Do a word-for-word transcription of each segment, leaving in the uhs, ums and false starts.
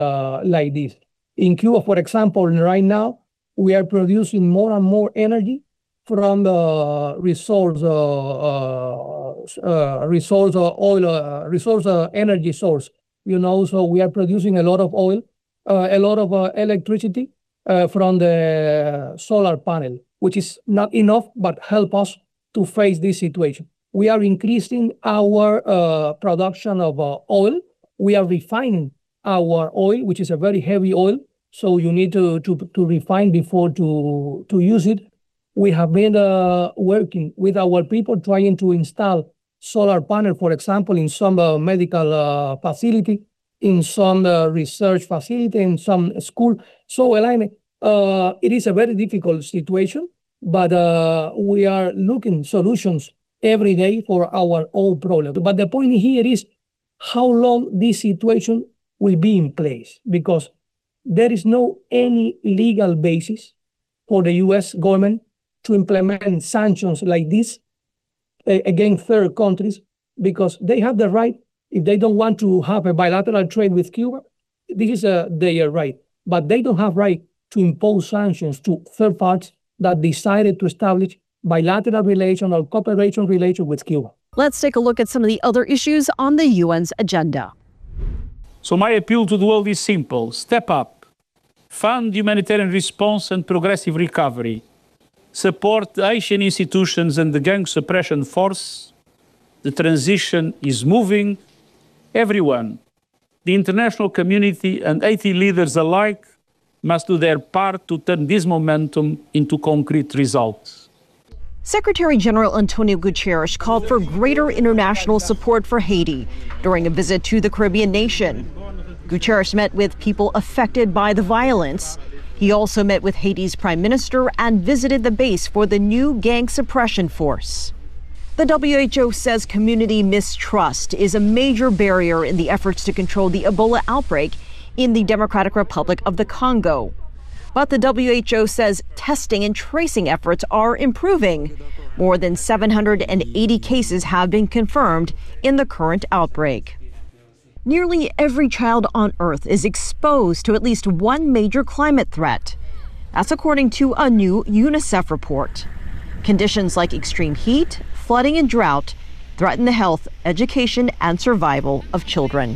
uh, like this. In Cuba, for example, right now, we are producing more and more energy from the resource, uh, uh, uh, resource uh, oil, uh, resource uh, energy source. You know, so we are producing a lot of oil, uh, a lot of uh, electricity uh, from the solar panel, which is not enough, but help us to face this situation. We are increasing our uh, production of uh, oil. We are refining our oil, which is a very heavy oil. So you need to, to, to refine before to, to use it. We have been uh, working with our people trying to install solar panel, for example, in some uh, medical uh, facility, in some uh, research facility, in some school. So, Elaine, uh, it is a very difficult situation, but uh, we are looking solutions every day for our own problem. But the point here is how long this situation will be in place, because there is no any legal basis for the U S government to implement sanctions like this uh, against third countries, because they have the right, if they don't want to have a bilateral trade with Cuba, this is uh, their right. But they don't have right to impose sanctions to third parties that decided to establish bilateral relation or cooperation relation with Cuba. Let's take a look at some of the other issues on the U N's agenda. So my appeal to the world is simple. Step up. Fund humanitarian response and progressive recovery. Support the Haitian institutions and the gang suppression force. The transition is moving. Everyone, the international community and Haiti leaders alike, must do their part to turn this momentum into concrete results. Secretary General Antonio Guterres called for greater international support for Haiti during a visit to the Caribbean nation. Guterres met with people affected by the violence. He also met with Haiti's prime minister and visited the base for the new gang suppression force. The W H O says community mistrust is a major barrier in the efforts to control the Ebola outbreak in the Democratic Republic of the Congo. But the W H O says testing and tracing efforts are improving. More than seven hundred eighty cases have been confirmed in the current outbreak. Nearly every child on Earth is exposed to at least one major climate threat. That's according to a new UNICEF report. Conditions like extreme heat, flooding, and drought threaten the health, education, and survival of children.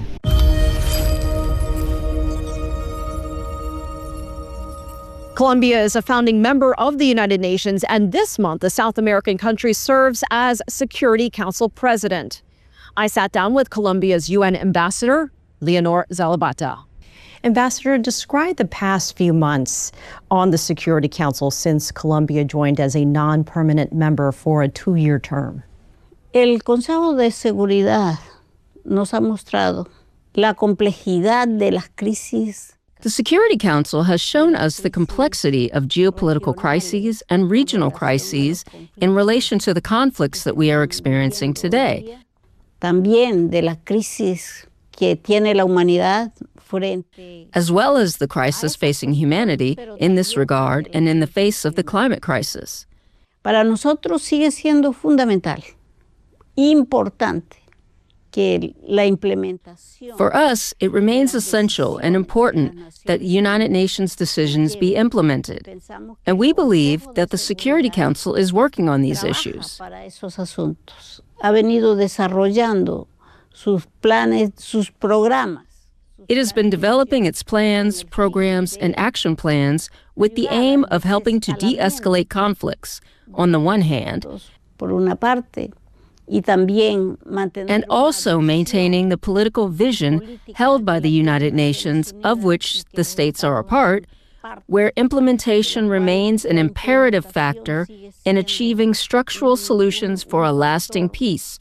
Colombia is a founding member of the United Nations, and this month the South American country serves as Security Council president. I sat down with Colombia's U N ambassador, Leonor Zalabata. Ambassador, describe the past few months on the Security Council since Colombia joined as a non-permanent member for a two-year term. El Consejo de Seguridad nos ha mostrado la complejidad de las crisis. The Security Council has shown us the complexity of geopolitical crises and regional crises in relation to the conflicts that we are experiencing today. También de la crisis que tiene la humanidad frente, as well as the crisis facing humanity in this regard and in the face of the climate crisis. Para nosotros sigue siendo fundamental, importante, que la implementación. For us, it remains essential and important that United Nations decisions be implemented. And we believe that the Security Council is working on these issues. Para esos asuntos. Ha venido desarrollando sus planes, sus programas. It has been developing its plans, programs, and action plans with the aim of helping to de-escalate conflicts, on the one hand, por una parte, y también mantener and also maintaining the political vision held by the United Nations, of which the states are a part, where implementation remains an imperative factor in achieving structural solutions for a lasting peace,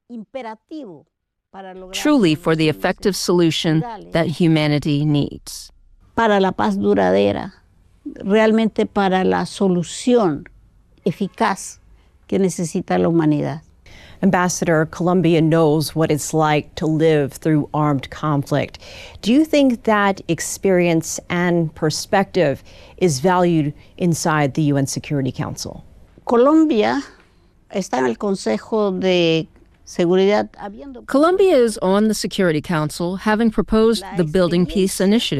truly for the effective solution that humanity needs. Para la paz duradera, realmente para la solución eficaz que necesita la humanidad. Ambassador, Colombia knows what it's like to live through armed conflict. Do you think that experience and perspective is valued inside the U N Security Council? Colombia está en el Consejo de seguridad habiendo Colombia is on the Security Council, having proposed the Building Peace Initiative.